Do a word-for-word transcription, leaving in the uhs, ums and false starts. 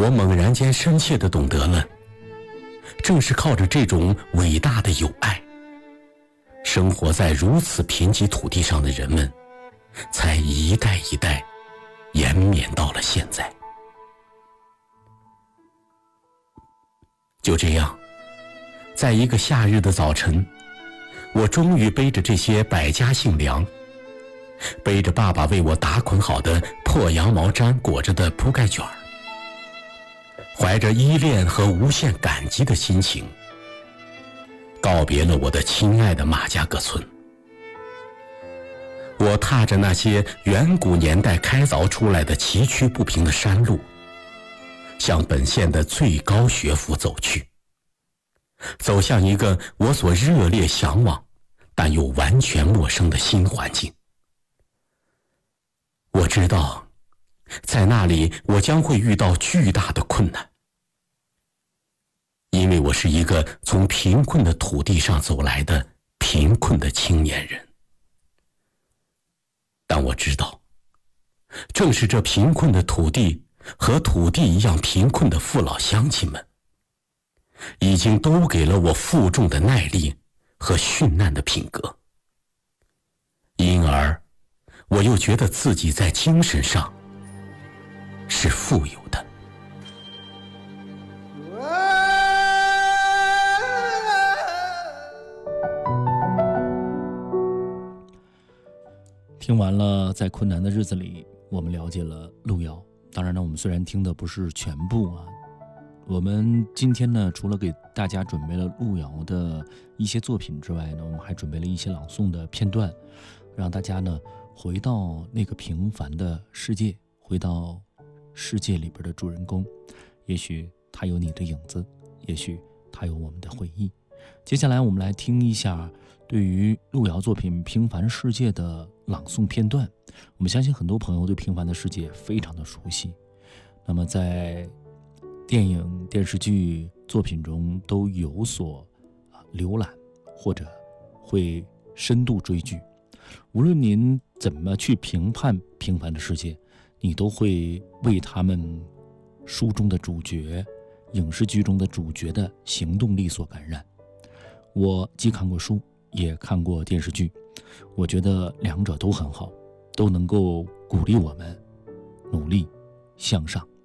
我猛然间深切地懂得了，正是靠着这种伟大的友爱，生活在如此贫瘠土地上的人们，才一代一代延绵到了现在。就这样，在一个夏日的早晨，我终于背着这些百家姓粮，背着爸爸为我打捆好的破羊毛毡裹着的铺盖卷儿，怀着依恋和无限感激的心情，告别了我的亲爱的马家葛村。我踏着那些远古年代开凿出来的崎岖不平的山路，向本县的最高学府走去，走向一个我所热烈向往但又完全陌生的新环境。我知道，在那里我将会遇到巨大的困难，因为我是一个从贫困的土地上走来的贫困的青年人。但我知道，正是这贫困的土地和土地一样贫困的父老乡亲们，已经都给了我负重的耐力和殉难的品格，因而我又觉得自己在精神上是富有的。 听完了在困难的日子里，我们了解了路遥。当然呢，我们虽然听的不是全部啊，我们今天呢，除了给大家准备了路遥的一些作品之外呢，我们还准备了一些朗诵的片段，让大家呢回到那个平凡的世界，回到世界里边的主人公。也许他有你的影子，也许他有我们的回忆。接下来我们来听一下对于路遥作品《平凡世界》的朗诵片段。我们相信很多朋友对《平凡的世界》非常的熟悉，那么在电影、电视剧作品中都有所浏览，或者会深度追剧。无论您怎么去评判《平凡的世界》，你都会为他们书中的主角、影视剧中的主角的行动力所感染。我既看过书，也看过电视剧，我觉得两者都很好，都能够鼓励我们努力向上。